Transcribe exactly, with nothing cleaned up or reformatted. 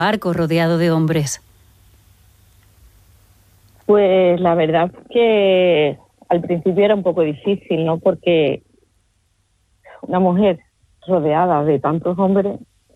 barco rodeado de hombres? Pues la verdad es que al principio era un poco difícil, ¿no? Porque una mujer rodeada de tantos hombres